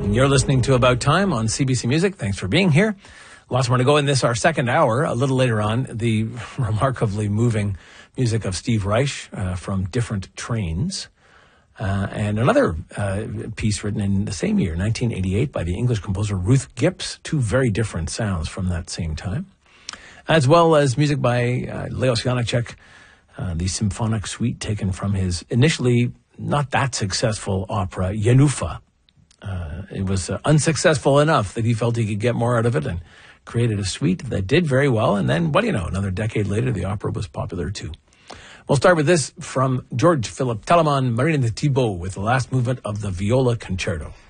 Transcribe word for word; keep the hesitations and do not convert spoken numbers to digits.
You're listening to About Time on C B C Music. Thanks for being here. Lots more to go in this, our second hour. A little later on, the remarkably moving music of Steve Reich uh, from Different Trains. Uh, and another uh, piece written in the same year, nineteen eighty-eight, by the English composer Ruth Gips. Two very different sounds from that same time. As well as music by uh, Leos Janáček, uh, the symphonic suite taken from his initially not that successful opera, Jenůfa. Uh, it was uh, unsuccessful enough that he felt he could get more out of it and created a suite that did very well. And then, what do you know, another decade later, the opera was popular too. We'll start with this from George Philip Telemann, Marina de Thibault, with the last movement of the Viola Concerto.